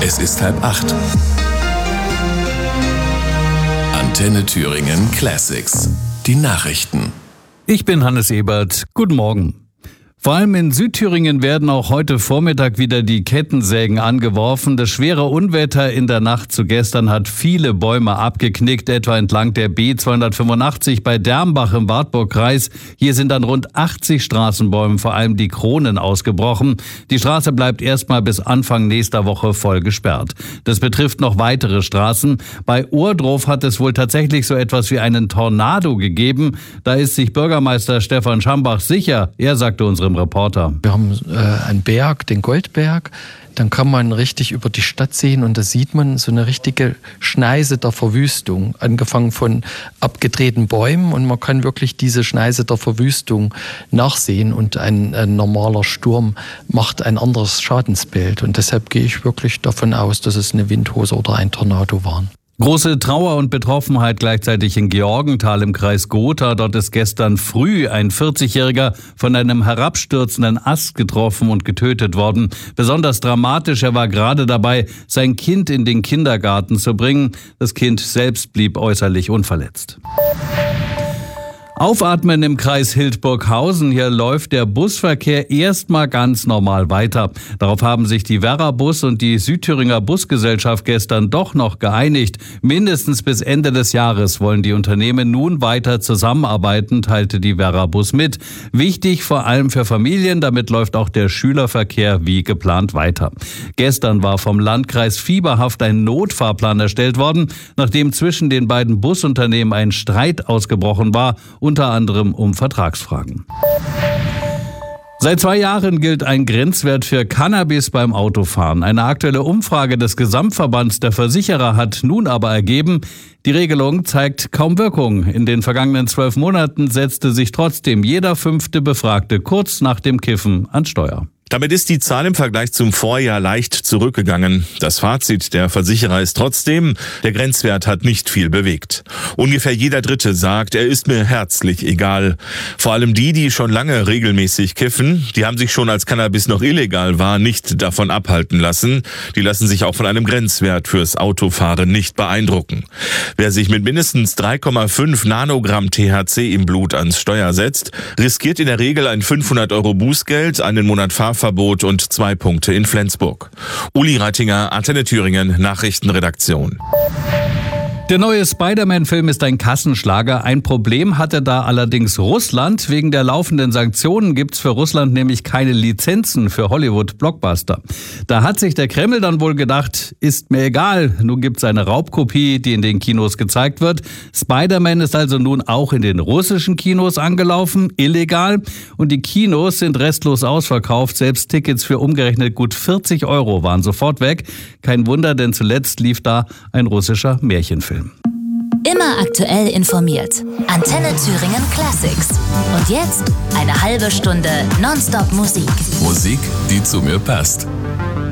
Es ist 7:30. Antenne Thüringen Classics. Die Nachrichten. Ich bin Hannes Ebert. Guten Morgen. Vor allem in Südthüringen werden auch heute Vormittag wieder die Kettensägen angeworfen. Das schwere Unwetter in der Nacht zu gestern hat viele Bäume abgeknickt, etwa entlang der B285 bei Dermbach im Wartburgkreis. Hier sind an rund 80 Straßenbäumen vor allem die Kronen ausgebrochen. Die Straße bleibt erstmal bis Anfang nächster Woche voll gesperrt. Das betrifft noch weitere Straßen. Bei Ohrdruf hat es wohl tatsächlich so etwas wie einen Tornado gegeben. Da ist sich Bürgermeister Stefan Schambach sicher. Er sagte unserem Reporter: Wir haben einen Berg, den Goldberg. Dann kann man richtig über die Stadt sehen und da sieht man so eine richtige Schneise der Verwüstung, angefangen von abgedrehten Bäumen, und man kann wirklich diese Schneise der Verwüstung nachsehen, und ein normaler Sturm macht ein anderes Schadensbild, und deshalb gehe ich wirklich davon aus, dass es eine Windhose oder ein Tornado waren. Große Trauer und Betroffenheit gleichzeitig in Georgenthal im Kreis Gotha. Dort ist gestern früh ein 40-Jähriger von einem herabstürzenden Ast getroffen und getötet worden. Besonders dramatisch, er war gerade dabei, sein Kind in den Kindergarten zu bringen. Das Kind selbst blieb äußerlich unverletzt. Aufatmen im Kreis Hildburghausen. Hier läuft der Busverkehr erstmal ganz normal weiter. Darauf haben sich die Werra-Bus und die Südthüringer Busgesellschaft gestern doch noch geeinigt. Mindestens bis Ende des Jahres wollen die Unternehmen nun weiter zusammenarbeiten, teilte die Werra-Bus mit. Wichtig vor allem für Familien, damit läuft auch der Schülerverkehr wie geplant weiter. Gestern war vom Landkreis fieberhaft ein Notfahrplan erstellt worden, nachdem zwischen den beiden Busunternehmen ein Streit ausgebrochen war, unter anderem um Vertragsfragen. Seit 2 Jahren gilt ein Grenzwert für Cannabis beim Autofahren. Eine aktuelle Umfrage des Gesamtverbands der Versicherer hat nun aber ergeben, die Regelung zeigt kaum Wirkung. In den vergangenen 12 Monaten setzte sich trotzdem jeder 5. Befragte kurz nach dem Kiffen ans Steuer. Damit ist die Zahl im Vergleich zum Vorjahr leicht zurückgegangen. Das Fazit der Versicherer ist trotzdem, der Grenzwert hat nicht viel bewegt. Ungefähr jeder Dritte sagt, er ist mir herzlich egal. Vor allem die schon lange regelmäßig kiffen, die haben sich schon, als Cannabis noch illegal war, nicht davon abhalten lassen. Die lassen sich auch von einem Grenzwert fürs Autofahren nicht beeindrucken. Wer sich mit mindestens 3,5 Nanogramm THC im Blut ans Steuer setzt, riskiert in der Regel ein 500 € Bußgeld, einen Monat Fahrverbot und 2 Punkte in Flensburg. Uli Reitinger, Antenne Thüringen, Nachrichtenredaktion. Der neue Spider-Man-Film ist ein Kassenschlager. Ein Problem hatte da allerdings Russland. Wegen der laufenden Sanktionen gibt's für Russland nämlich keine Lizenzen für Hollywood-Blockbuster. Da hat sich der Kreml dann wohl gedacht, ist mir egal. Nun gibt's eine Raubkopie, die in den Kinos gezeigt wird. Spider-Man ist also nun auch in den russischen Kinos angelaufen, illegal. Und die Kinos sind restlos ausverkauft. Selbst Tickets für umgerechnet gut 40 € waren sofort weg. Kein Wunder, denn zuletzt lief da ein russischer Märchenfilm. Immer aktuell informiert. Antenne Thüringen Classics. Und jetzt eine halbe Stunde Nonstop Musik. Musik, die zu mir passt.